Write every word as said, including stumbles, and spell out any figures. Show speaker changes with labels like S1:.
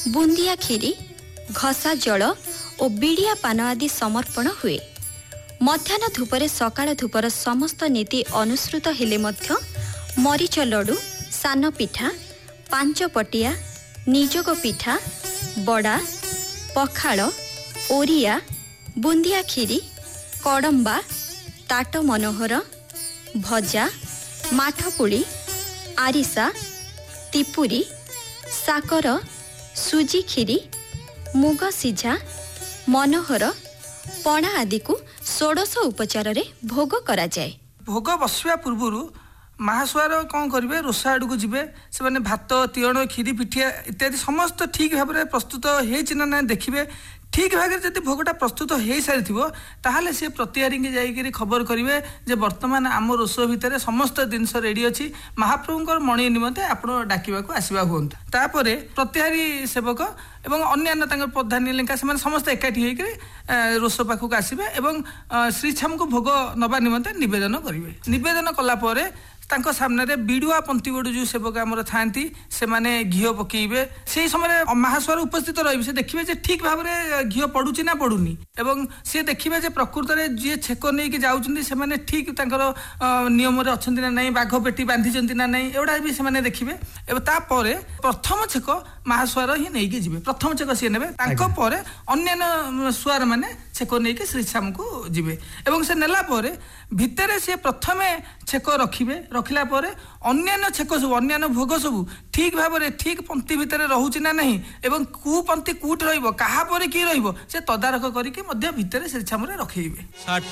S1: बुंदिया खीरी घसा जल और बिड़िया पान आदि समर्पण हुए। मध्याह्न धूपरे सकाळ धूपर समस्त नीति अनुसृत हेले मध्य मरीच लडू, सान पिठा, पांच पटिया, निजोग पिठा, बड़ा, पखाड़, ओरिया, बुंदिया खीरी, कड़म्बा, ताट मनोहर, भजा, माठपुड़ी, आरिसा, तिपुरी, साकर, सुजी खीरी, मुग सिझा, मनोहर, पणा आदि को षोडश उपचार रे भोग करा जाए।
S2: भोग बसवा पूर्व महासुआर कौन करेंगे रोषा आड़ को जी से भात तीण खीरी पिठिया इत्यादि समस्त ठीक भाव में प्रस्तुत होना देखिए। ठीक भाग जब भोगटा प्रस्तुत हो सारी ताहले सी प्रतिहारी जाइए खबर करेंगे जे वर्तमान आम रोष भितर समस्त जिनस रेडी अच्छी महाप्रभुंर मणि निमंते आप डाकवा आसवा हूँ। तापर प्रतिहारी सेवक एवं अन्य प्रधान लेखा से समस्त एकाठी होकर रोष पाखक आसवे एवं श्रीछाम को भोग नवा निमंते निवेदन करेंगे। निवेदन कलापर तांको सामने रे बिडुआ पंथी बड़ू जो सेवक आमर थांती से माने घी पकेबे से समय महास्वर उपस्थित रही से देखिए जे ठीक भाव में घी पड़ुची ना पड़ुनी एवं सी देखिए जे प्रकृत में जी छेक नहीं जाऊँच से माने ठीक तांकर नियम रे अच्छी ना नहीं बाघ पेटी बांधी ना नहीं एवढा भी से देखिए। तापर प्रथम छेक महास्वर ही नहीं जी प्रथम छेक सी ने अन्य सुआर मैंने छेक नहीं श्रीश्याम को जी एवं से नेला भितर से प्रथम छेक रखिए रखला पर अन्य छेक सब अन्य भोग सब ठीक भाव में ठीक पंक्ति भितर रोचे ना नहीं एवं कु पंक्ति कूट रहा क्या कि रही से तदारख करके भितर श्रीछाम रखेबे।